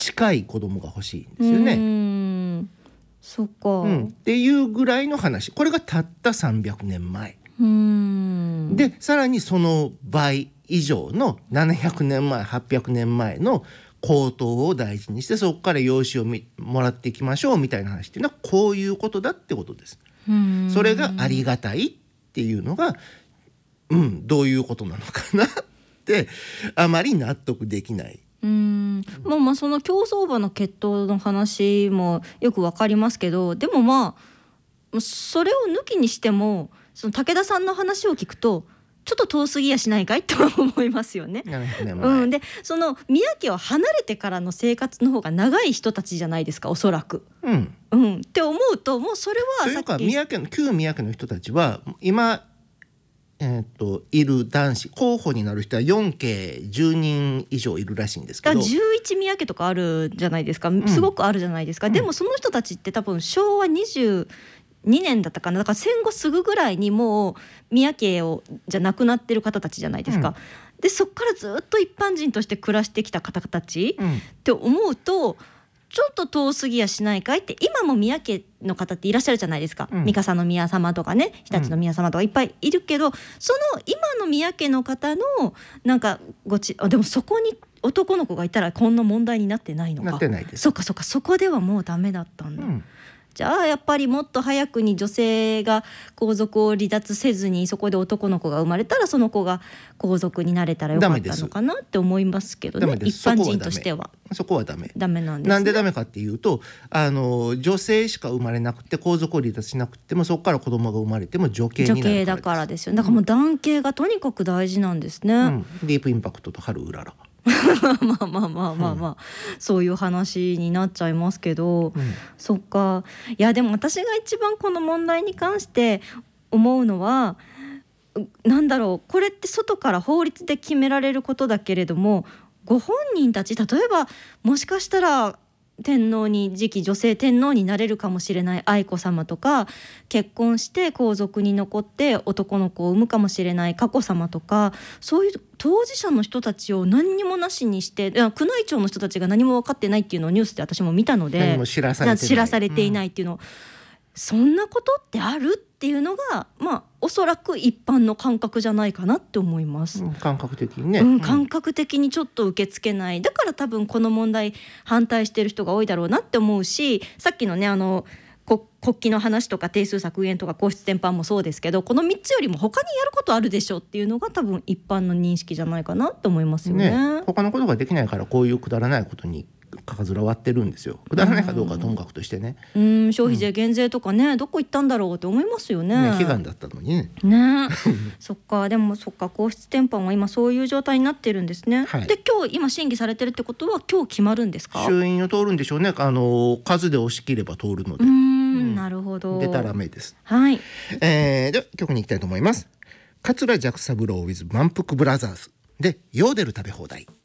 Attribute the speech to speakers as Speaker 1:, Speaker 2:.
Speaker 1: 近い子供が欲しいんですよね。
Speaker 2: そっか、
Speaker 1: っていうぐらいの話。これがたった300年前で、さらにその倍以上の700年前800年前の高等を大事にして、そこから養子をもらっていきましょうみたいな話っていうのはこういうことだってことです。それがありがたいっていうのが、どういうことなのかなってあまり納得できない。
Speaker 2: まあその競走馬の血統の話もよくわかりますけど、でもまあそれを抜きにしても、その武田さんの話を聞くとちょっと遠すぎやしないかいと思いますよね。でその宮家を離れてからの生活の方が長い人たちじゃないですか、おそらく。って思うと、もうそれは
Speaker 1: というか旧宮家の人たちは今いる男子候補になる人は4家10人以上いるらしいんですけど、
Speaker 2: 11宮家とかあるじゃないですか、すごくあるじゃないですか。でもその人たちって多分昭和22年だったかな、だから戦後すぐぐらいにもう宮家じゃなくなってる方たちじゃないですか。でそっからずっと一般人として暮らしてきた方たち、って思うとちょっと遠すぎやしないかいって。今も宮家の方っていらっしゃるじゃないですか、三笠の宮様とかね、常陸の宮様とかいっぱいいるけど、その今の宮家の方のなんかでもそこに男の子がいたらこんな問題になってないのか。
Speaker 1: なってないです。
Speaker 2: そっかそこではもうダメだったんだ。じゃあやっぱりもっと早くに女性が皇族を離脱せずに、そこで男の子が生まれたらその子が皇族になれたらよかったのかなって思いますけどね、一般人としては。
Speaker 1: そこはダメ
Speaker 2: なんですね。
Speaker 1: なんでダメかっていうと、女性しか生まれなくて皇族を離脱しなくても、そこから子供が生まれても女系になるからです。
Speaker 2: 女系だからですよ。だからもう男系がとにかく大事なんですね。
Speaker 1: ディープインパクトと春うらら
Speaker 2: まあそういう話になっちゃいますけど、そっか。いやでも私が一番この問題に関して思うのは、なんだろう、これって外から法律で決められることだけれども、ご本人たち、例えばもしかしたら次期女性天皇になれるかもしれない愛子さまとか、結婚して皇族に残って男の子を産むかもしれない佳子さまとか、そういう当事者の人たちを何にもなしにして、宮内庁の人たちが何も分かってないっていうのをニュースで私も見たので、
Speaker 1: 何も知らさ
Speaker 2: れていないっていうのを、そんなことってあるっていうのが、おそらく一般の感覚じゃないかなって思います。
Speaker 1: 感覚的にね、
Speaker 2: 感覚的にちょっと受け付けない。だから多分この問題反対してる人が多いだろうなって思うし、さっきのね国旗の話とか定数削減とか皇室典範もそうですけど、この3つよりも他にやることあるでしょっていうのが多分一般の認識じゃないかなと思いますよね。
Speaker 1: 他のことができないからこういうくだらないことにかかずら割ってるんですよ。くだらないかどうかはともかくとしてね。
Speaker 2: 消費税減税とかね、どこ行ったんだろうって思いますよね。
Speaker 1: 悲願だったのにね。
Speaker 2: そっか。でもそっか、皇室典範は今そういう状態になってるんですね。で今日今審議されてるってことは今日決まるんですか？
Speaker 1: 衆院を通るんでしょうね。数で押し切れば通るので。
Speaker 2: なるほど。
Speaker 1: でたらめです。
Speaker 2: で
Speaker 1: は曲に行きたいと思います。桂寂三郎 with 満腹ブラザーズでヨーデル食べ放題。